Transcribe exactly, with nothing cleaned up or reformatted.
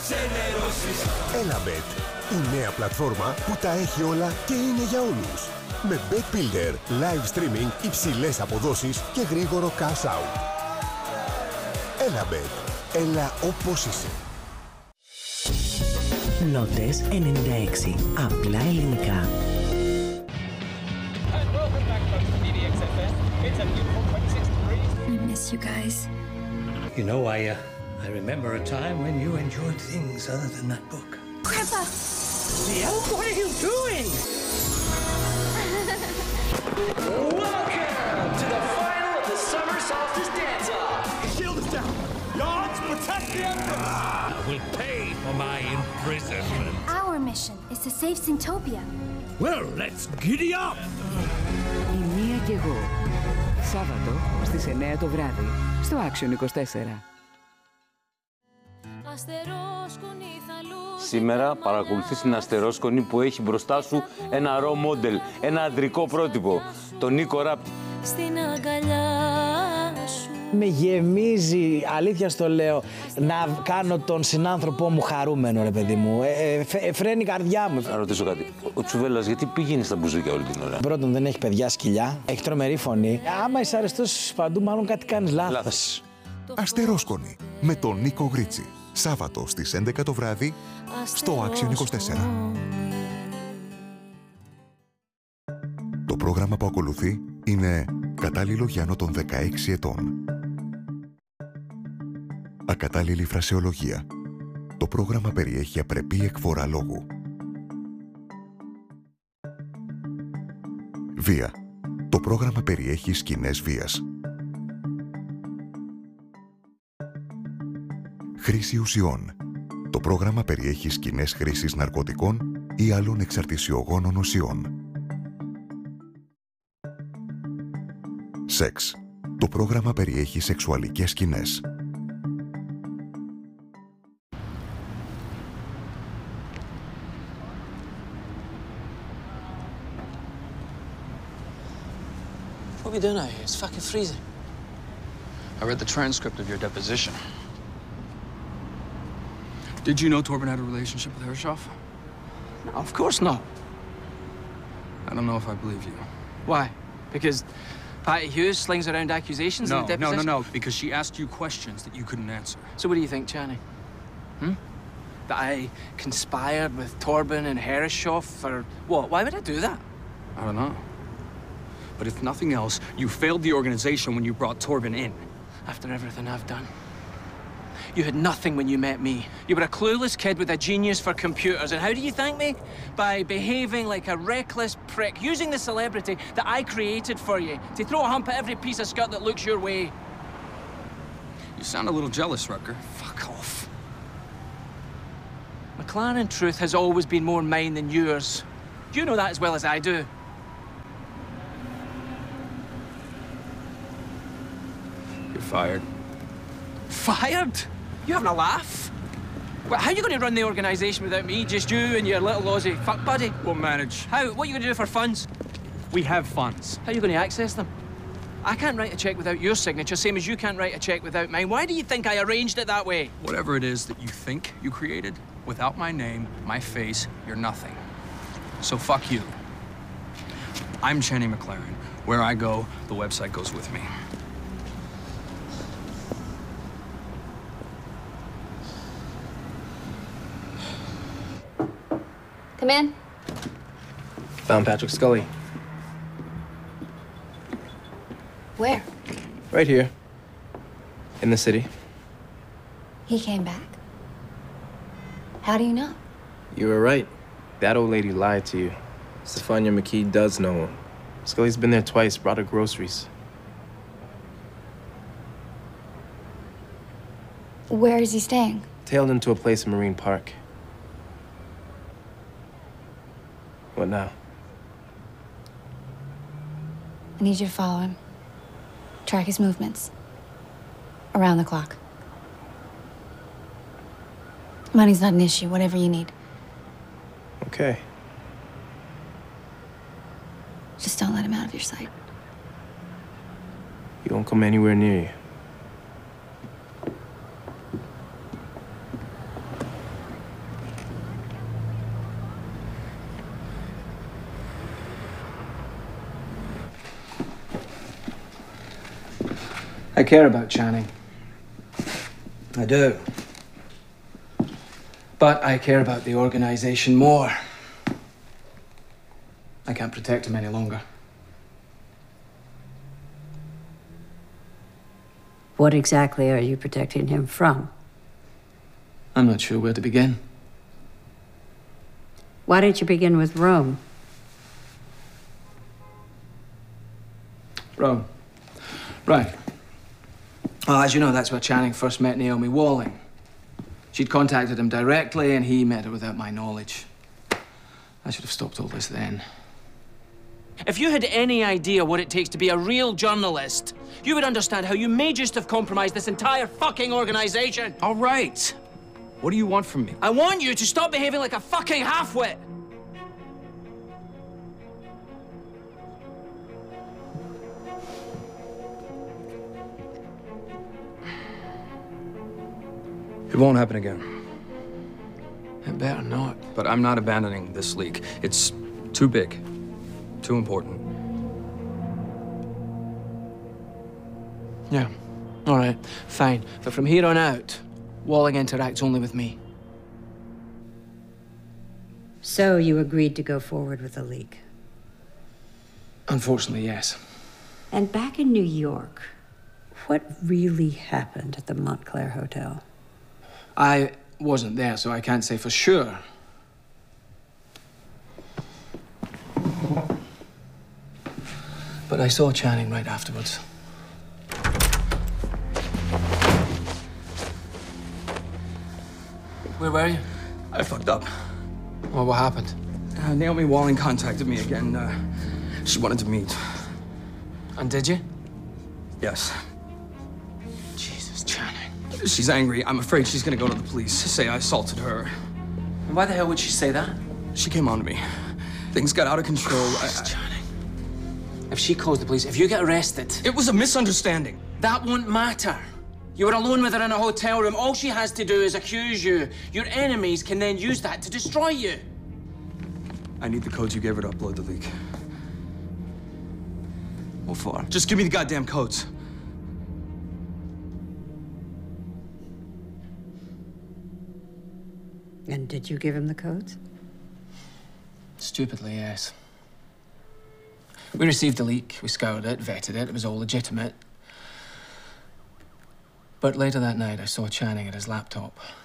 Elabet, η νέα πλατφόρμα που τα έχει όλα και είναι για όλους. Με Bet Builder, live streaming, υψηλές αποδόσεις και γρήγορο cash out. Elabet, έλα όπως είσαι. Νότες ενενήντα έξι. Απλά ελληνικά. I miss you guys. You know, I, uh, I remember a time when you enjoyed things other than that book. Grandpa! Leo, what are you doing? Welcome to the final of the Summer Solstice Dance-Off! Shield is down! Yards, protect the Empress! I will pay for my imprisonment. Our mission is to save Syntopia. Well, let's giddy up! Η Μία και εγώ. Σάββατο στις εννιά το βράδυ στο Action είκοσι τέσσερα. Σήμερα παρακολουθείς την αστερόσκονη που έχει μπροστά σου ένα raw model, ένα αντρικό πρότυπο, τον Νίκο Ράπτη. Στην αγκαλιά σου. Με γεμίζει, αλήθεια στο λέω, να κάνω τον συνάνθρωπό μου χαρούμενο, ρε παιδί μου. Ε, ε, φρένει η καρδιά μου. Να ρωτήσω κάτι. Ο Τσουβέλλας γιατί πήγαινε στα μπουζούκια όλη την ώρα? Πρώτον, δεν έχει παιδιά σκυλιά. Έχει τρομερή φωνή. Άμα είσαι αρεστός παντού, μάλλον κάτι κάνεις λάθος. Λάθος. Αστερόσκονη με τον Νίκο Γρίτσι. Σάββατο στις έντεκα το βράδυ στο Action είκοσι τέσσερα. Το πρόγραμμα που ακολουθεί είναι κατάλληλο για άνω των δεκαέξι ετών. Ακατάλληλη φρασεολογία. Το πρόγραμμα περιέχει απρεπή εκφορά λόγου. Βία. Το πρόγραμμα περιέχει σκηνές βίας. Χρήση ουσιών. Το πρόγραμμα περιέχει σκηνές χρήσης ναρκωτικών ή άλλων εξαρτησιογόνων ουσιών. Σεξ. Το πρόγραμμα περιέχει σεξουαλικές σκηνές. What are we doing out here? It's fucking freezing. I read the transcript of your deposition. Did you know Torben had a relationship with Herreshoff? No, of course not. I don't know if I believe you. Why? Because Patty Hughes slings around accusations No, in the deposition? no, no, no, because she asked you questions that you couldn't answer. So what do you think, Channing? Hmm? That I conspired with Torben and Herreshoff for what? Why would I do that? I don't know. But if nothing else, you failed the organization when you brought Torben in. After everything I've done. You had nothing when you met me. You were a clueless kid with a genius for computers. And how do you thank me? By behaving like a reckless prick, using the celebrity that I created for you to throw a hump at every piece of skirt that looks your way. You sound a little jealous, Rutger. Fuck off. McLaren truth has always been more mine than yours. You know that as well as I do. You're fired. Fired? You having a laugh? Well, how are you going to run the organisation without me? Just you and your little Aussie fuck buddy? We'll manage. How? What are you going to do for funds? We have funds. How are you going to access them? I can't write a cheque without your signature, same as you can't write a cheque without mine. Why do you think I arranged it that way? Whatever it is that you think you created, without my name, my face, you're nothing. So fuck you. I'm Channing McLaren. Where I go, the website goes with me. Come in. Found Patrick Scully. Where? Right here. In the city. He came back. How do you know? You were right. That old lady lied to you. Stefania McKee does know him. Scully's been there twice, brought her groceries. Where is he staying? Tailed into a place in Marine Park. What now? I need you to follow him. Track his movements. Around the clock. Money's not an issue, whatever you need. Okay. Just don't let him out of your sight. He won't come anywhere near you. I care about Channing. I do. But I care about the organization more. I can't protect him any longer. What exactly are you protecting him from? I'm not sure where to begin. Why didn't you begin with Rome? Rome. Right. Well, as you know, that's where Channing first met Naomi Walling. She'd contacted him directly, and he met her without my knowledge. I should have stopped all this then. If you had any idea what it takes to be a real journalist, you would understand how you may just have compromised this entire fucking organization. All right. What do you want from me? I want you to stop behaving like a fucking halfwit. It won't happen again. It better not. But I'm not abandoning this leak. It's too big, too important. Yeah, all right, fine. But from here on out, Walling interacts only with me. So you agreed to go forward with the leak? Unfortunately, yes. And back in New York, what really happened at the Montclair Hotel? I wasn't there, so I can't say for sure. But I saw Channing right afterwards. Where were you? I fucked up. Well, what happened? Uh, Naomi Walling contacted me again. Uh, she wanted to meet. And did you? Yes. Jesus, Channing. She's angry. I'm afraid she's gonna go to the police, say I assaulted her. And why the hell would she say that? She came on to me. Things got out of control. I, I... Channing. If she calls the police, if you get arrested... It was a misunderstanding. That won't matter. You were alone with her in a hotel room. All she has to do is accuse you. Your enemies can then use that to destroy you. I need the codes you gave her to upload the leak. What for? Just give me the goddamn codes. And did you give him the codes? Stupidly, yes. We received the leak. We scoured it, vetted it. It was all legitimate. But later that night, I saw Channing at his laptop.